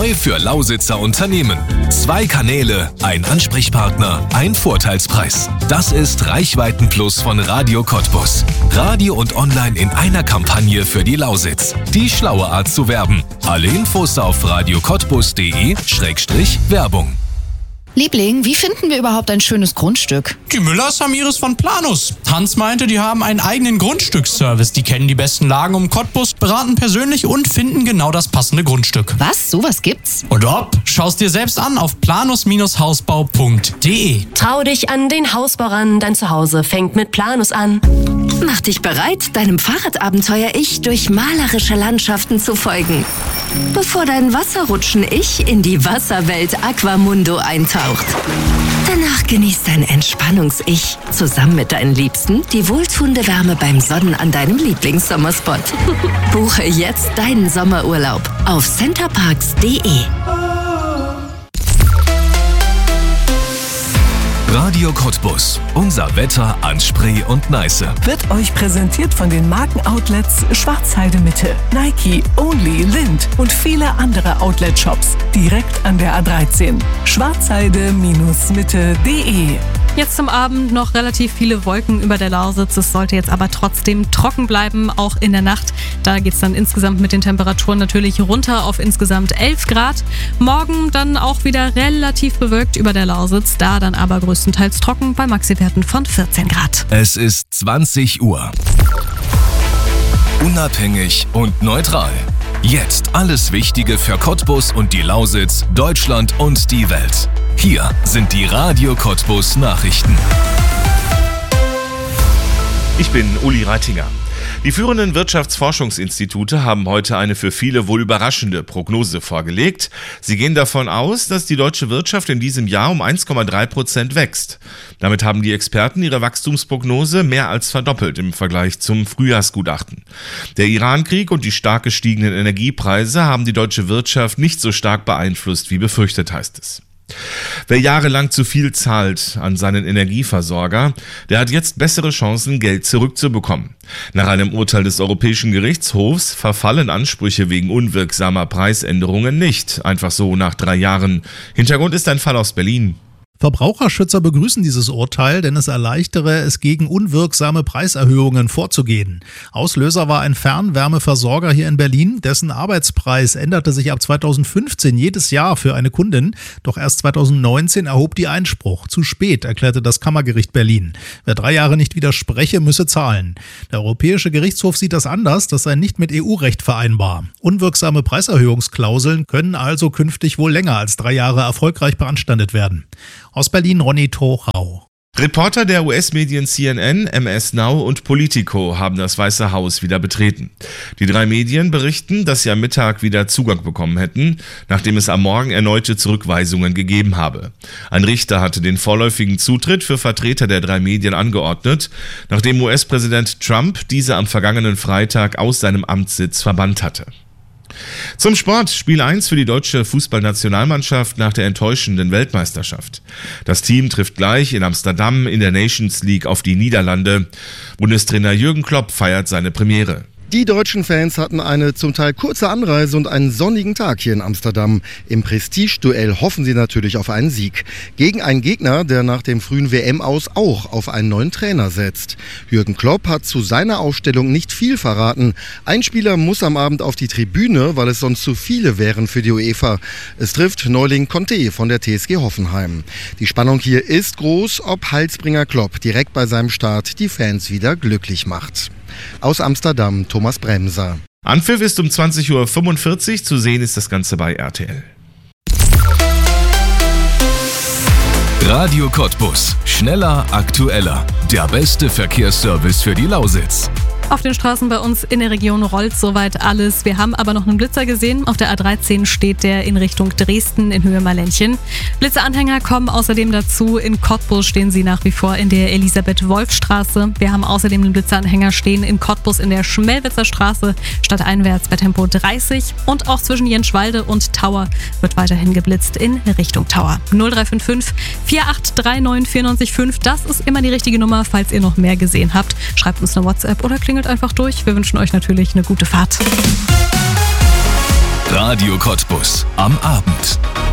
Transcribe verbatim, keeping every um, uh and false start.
Neu für Lausitzer Unternehmen. Zwei Kanäle, ein Ansprechpartner, ein Vorteilspreis. Das ist Reichweiten-Plus von Radio Cottbus. Radio und Online in einer Kampagne für die Lausitz. Die schlaue Art zu werben. Alle Infos auf radiocottbus.de Schrägstrich Werbung. Liebling, wie finden wir überhaupt ein schönes Grundstück? Die Müllers haben ihres von Planus. Hans meinte, die haben einen eigenen Grundstücksservice. Die kennen die besten Lagen um Cottbus, beraten persönlich und finden genau das passende Grundstück. Was? Sowas gibt's? Und ob? Schau's dir selbst an auf planus Hausbau punkt de. Trau dich an den Hausbau ran, dein Zuhause fängt mit Planus an. Mach dich bereit, deinem Fahrradabenteuer-Ich durch malerische Landschaften zu folgen. Bevor dein Wasserrutschen-Ich in die Wasserwelt Aquamundo eintaucht. Danach genießt dein Entspannungs-Ich zusammen mit deinen Liebsten die wohltuende Wärme beim Sonnen an deinem Lieblingssommerspot. Buche jetzt deinen Sommerurlaub auf centerparks punkt de. Radio Cottbus. Unser Wetter an Spree und Neiße. Wird euch präsentiert von den Markenoutlets Schwarzheide Mitte, Nike, Only, Lind und viele andere Outlet-Shops. Direkt an der A dreizehn. schwarzheide Mitte punkt de. Jetzt zum Abend noch relativ viele Wolken über der Lausitz. Es sollte jetzt aber trotzdem trocken bleiben, auch in der Nacht. Da geht es dann insgesamt mit den Temperaturen natürlich runter auf insgesamt elf Grad. Morgen dann auch wieder relativ bewölkt über der Lausitz, da dann aber größtenteils trocken bei Maxiwerten von vierzehn Grad. Es ist zwanzig Uhr. Unabhängig und neutral. Jetzt alles Wichtige für Cottbus und die Lausitz, Deutschland und die Welt. Hier sind die Radio Cottbus Nachrichten. Ich bin Uli Reitinger. Die führenden Wirtschaftsforschungsinstitute haben heute eine für viele wohl überraschende Prognose vorgelegt. Sie gehen davon aus, dass die deutsche Wirtschaft in diesem Jahr um eins Komma drei Prozent wächst. Damit haben die Experten ihre Wachstumsprognose mehr als verdoppelt im Vergleich zum Frühjahrsgutachten. Der Irankrieg und die stark gestiegenen Energiepreise haben die deutsche Wirtschaft nicht so stark beeinflusst, wie befürchtet, heißt es. Wer jahrelang zu viel zahlt an seinen Energieversorger, der hat jetzt bessere Chancen, Geld zurückzubekommen. Nach einem Urteil des Europäischen Gerichtshofs verfallen Ansprüche wegen unwirksamer Preisänderungen nicht, einfach so nach drei Jahren. Hintergrund ist ein Fall aus Berlin. Verbraucherschützer begrüßen dieses Urteil, denn es erleichtere es, gegen unwirksame Preiserhöhungen vorzugehen. Auslöser war ein Fernwärmeversorger hier in Berlin, dessen Arbeitspreis änderte sich ab zweitausendfünfzehn jedes Jahr für eine Kundin. Doch erst zweitausendneunzehn erhob die Einspruch. Zu spät, erklärte das Kammergericht Berlin. Wer drei Jahre nicht widerspreche, müsse zahlen. Der Europäische Gerichtshof sieht das anders, das sei nicht mit E U-Recht vereinbar. Unwirksame Preiserhöhungsklauseln können also künftig wohl länger als drei Jahre erfolgreich beanstandet werden. Aus Berlin Ronny Tochau. Reporter der U S-Medien C N N, M S Now und Politico haben das Weiße Haus wieder betreten. Die drei Medien berichten, dass sie am Mittag wieder Zugang bekommen hätten, nachdem es am Morgen erneute Zurückweisungen gegeben habe. Ein Richter hatte den vorläufigen Zutritt für Vertreter der drei Medien angeordnet, nachdem U S-Präsident Trump diese am vergangenen Freitag aus seinem Amtssitz verbannt hatte. Zum Sport, Spiel eins für die deutsche Fußballnationalmannschaft nach der enttäuschenden Weltmeisterschaft. Das Team trifft gleich in Amsterdam in der Nations League auf die Niederlande. Bundestrainer Jürgen Klopp feiert seine Premiere. Die deutschen Fans hatten eine zum Teil kurze Anreise und einen sonnigen Tag hier in Amsterdam. Im Prestige-Duell hoffen sie natürlich auf einen Sieg. Gegen einen Gegner, der nach dem frühen W M-Aus auch auf einen neuen Trainer setzt. Jürgen Klopp hat zu seiner Aufstellung nicht viel verraten. Ein Spieler muss am Abend auf die Tribüne, weil es sonst zu viele wären für die UEFA. Es trifft Neuling Conte von der T S G Hoffenheim. Die Spannung hier ist groß, ob Heilsbringer Klopp direkt bei seinem Start die Fans wieder glücklich macht. Aus Amsterdam, Thomas Bremser. Anpfiff ist um zwanzig Uhr fünfundvierzig, zu sehen ist das Ganze bei R T L. Radio Cottbus. Schneller, aktueller. Der beste Verkehrsservice für die Lausitz. Auf den Straßen bei uns in der Region rollt soweit alles. Wir haben aber noch einen Blitzer gesehen. Auf der A dreizehn steht der in Richtung Dresden in Höhe Marlenchen. Blitzeranhänger kommen außerdem dazu. In Cottbus stehen sie nach wie vor in der Elisabeth-Wolf-Straße. Wir haben außerdem einen Blitzeranhänger stehen in Cottbus in der Schmelwitzer Straße, stadteinwärts bei Tempo dreißig. Und auch zwischen Jenschwalde und Tauer wird weiterhin geblitzt in Richtung Tauer. null drei fünf fünf, vier acht drei neun, vier neun fünf, das ist immer die richtige Nummer, falls ihr noch mehr gesehen habt. Schreibt uns eine WhatsApp oder klingelt einfach durch. Wir wünschen euch natürlich eine gute Fahrt. Radio Cottbus. Am Abend.